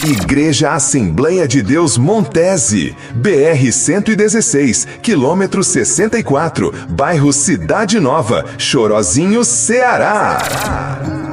Igreja Assembleia de Deus Montese, BR-116, quilômetro 64, bairro Cidade Nova, Chorozinho, Ceará.